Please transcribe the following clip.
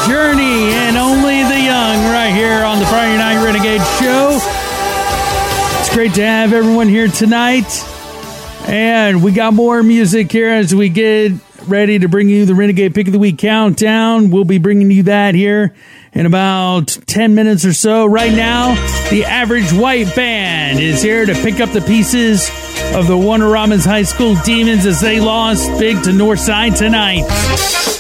Journey and Only the Young right here on the Friday Night Renegade Show. It's great to have everyone here tonight. And we got more music here as we get ready to bring you the Renegade Pick of the Week Countdown. We'll be bringing you that here in about 10 minutes or so. Right now, the Average White Band is here to pick up the pieces of the Warner Robins High School Demons as they lost big to Northside tonight.